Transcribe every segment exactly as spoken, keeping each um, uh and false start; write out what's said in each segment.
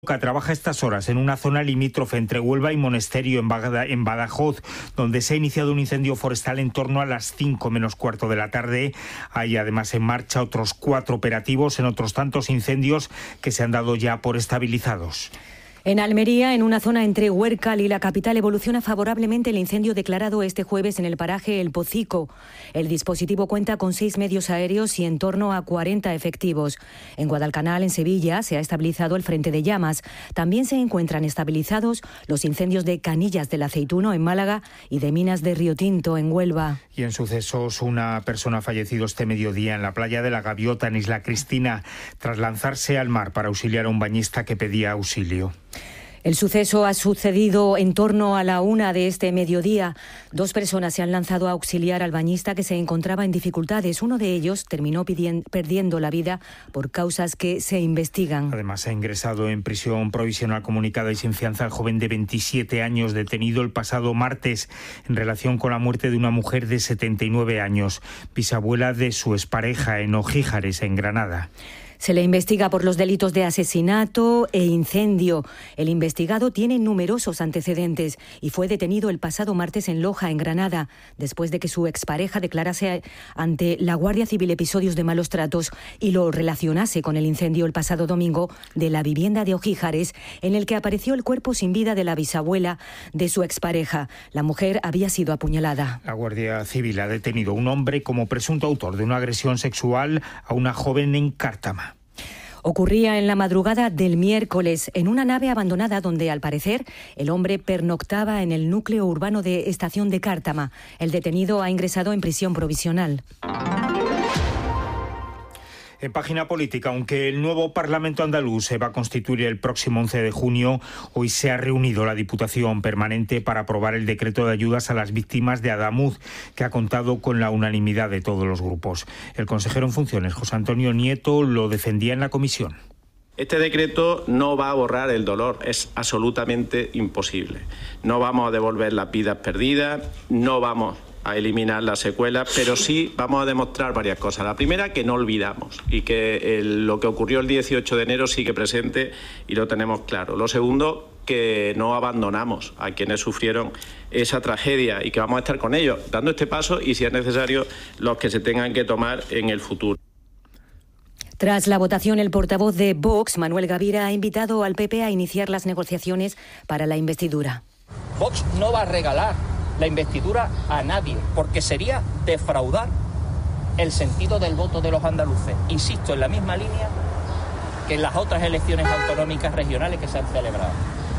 Trabaja a estas horas en una zona limítrofe entre Huelva y Monesterio, en Badajoz, donde se ha iniciado un incendio forestal en torno a las cinco menos cuarto de la tarde. Hay además en marcha otros cuatro operativos en otros tantos incendios que se han dado ya por estabilizados. En Almería, en una zona entre Huércal y la capital, evoluciona favorablemente el incendio declarado este jueves en el paraje El Pocico. El dispositivo cuenta con seis medios aéreos y en torno a cuarenta efectivos. En Guadalcanal, en Sevilla, se ha estabilizado el frente de llamas. También se encuentran estabilizados los incendios de Canillas del Aceituno, en Málaga, y de Minas de Río Tinto, en Huelva. Y en sucesos, una persona ha fallecido este mediodía en la playa de la Gaviota, en Isla Cristina, tras lanzarse al mar para auxiliar a un bañista que pedía auxilio. El suceso ha sucedido en torno a la una de este mediodía. Dos personas se han lanzado a auxiliar al bañista que se encontraba en dificultades. Uno de ellos terminó pidiendo, perdiendo la vida por causas que se investigan. Además, ha ingresado en prisión provisional comunicada y sin fianza al joven de veintisiete años, detenido el pasado martes en relación con la muerte de una mujer de setenta y nueve años, bisabuela de su expareja en Ojíjares, en Granada. Se le investiga por los delitos de asesinato e incendio. El investigado tiene numerosos antecedentes y fue detenido el pasado martes en Loja, en Granada, después de que su expareja declarase ante la Guardia Civil episodios de malos tratos y lo relacionase con el incendio el pasado domingo de la vivienda de Ojíjares, en el que apareció el cuerpo sin vida de la bisabuela de su expareja. La mujer había sido apuñalada. La Guardia Civil ha detenido a un hombre como presunto autor de una agresión sexual a una joven en Cártama. Ocurría en la madrugada del miércoles en una nave abandonada donde, al parecer, el hombre pernoctaba en el núcleo urbano de Estación de Cártama. El detenido ha ingresado en prisión provisional. En página política, aunque el nuevo Parlamento andaluz se va a constituir el próximo once de junio, hoy se ha reunido la Diputación Permanente para aprobar el decreto de ayudas a las víctimas de Adamuz, que ha contado con la unanimidad de todos los grupos. El consejero en funciones, José Antonio Nieto, lo defendía en la comisión. Este decreto no va a borrar el dolor, es absolutamente imposible. No vamos a devolver las vidas perdidas, no vamos a eliminar las secuelas, pero sí vamos a demostrar varias cosas. La primera, que no olvidamos y que el, lo que ocurrió el dieciocho de enero sigue presente y lo tenemos claro. Lo segundo, que no abandonamos a quienes sufrieron esa tragedia y que vamos a estar con ellos, dando este paso y, si es necesario, los que se tengan que tomar en el futuro. Tras la votación, el portavoz de Vox, Manuel Gavira, ha invitado al P P a iniciar las negociaciones para la investidura. Vox no va a regalar la investidura a nadie, porque sería defraudar el sentido del voto de los andaluces. Insisto, en la misma línea que en las otras elecciones autonómicas regionales que se han celebrado.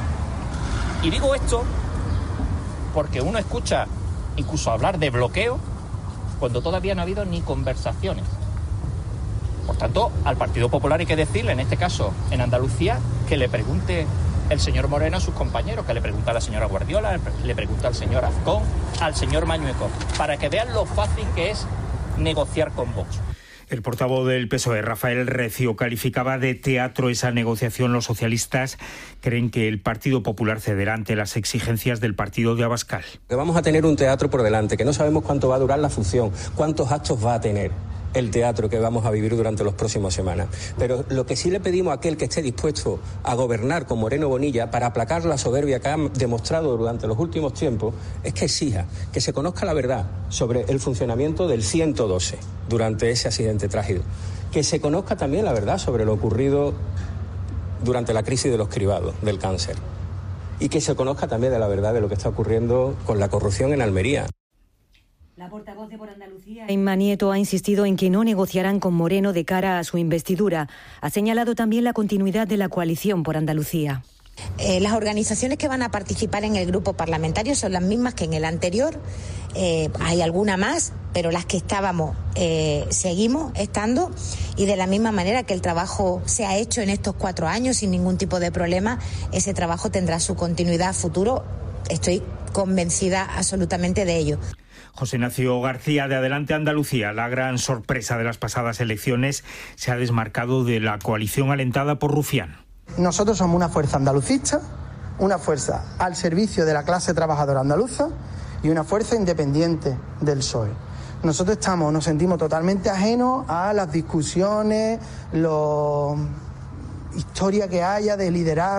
Y digo esto porque uno escucha incluso hablar de bloqueo cuando todavía no ha habido ni conversaciones. Por tanto, al Partido Popular hay que decirle, en este caso en Andalucía, que le pregunte el señor Moreno a sus compañeros, que le pregunta a la señora Guardiola, le pregunta al señor Azcón, al señor Mañueco, para que vean lo fácil que es negociar con Vox. El portavoz del P S O E, Rafael Recio, calificaba de teatro esa negociación. Los socialistas creen que el Partido Popular cederá ante las exigencias del partido de Abascal. Que vamos a tener un teatro por delante, que no sabemos cuánto va a durar la función, cuántos actos va a tener el teatro que vamos a vivir durante las próximas semanas. Pero lo que sí le pedimos a aquel que esté dispuesto a gobernar con Moreno Bonilla para aplacar la soberbia que han demostrado durante los últimos tiempos es que exija que se conozca la verdad sobre el funcionamiento del ciento doce durante ese accidente trágico. Que se conozca también la verdad sobre lo ocurrido durante la crisis de los cribados, del cáncer. Y que se conozca también de la verdad de lo que está ocurriendo con la corrupción en Almería. La portavoz de Por Andalucía, Inma Nieto, ha insistido en que no negociarán con Moreno de cara a su investidura. Ha señalado también la continuidad de la coalición Por Andalucía. Eh, las organizaciones que van a participar en el grupo parlamentario son las mismas que en el anterior. Eh, hay alguna más, pero las que estábamos eh, seguimos estando, y de la misma manera que el trabajo se ha hecho en estos cuatro años sin ningún tipo de problema, ese trabajo tendrá su continuidad a futuro. Estoy convencida absolutamente de ello. José Ignacio García, de Adelante Andalucía, la gran sorpresa de las pasadas elecciones, se ha desmarcado de la coalición alentada por Rufián. Nosotros somos una fuerza andalucista, una fuerza al servicio de la clase trabajadora andaluza y una fuerza independiente del P S O E. Nosotros estamos, nos sentimos totalmente ajenos a las discusiones, la historia que haya de liderazgo.